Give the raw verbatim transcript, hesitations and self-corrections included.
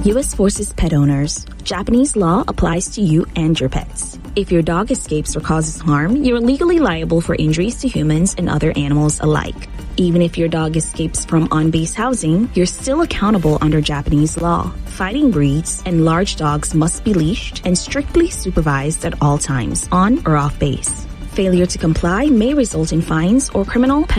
U S Forces pet owners. Japanese law applies to you and your pets. If your dog escapes or causes harm, you're legally liable for injuries to humans and other animals alike. Even if your dog escapes from on-base housing, you're still accountable under Japanese law. Fighting breeds and large dogs must be leashed and strictly supervised at all times, on or off base. Failure to comply may result in fines or criminal penalties.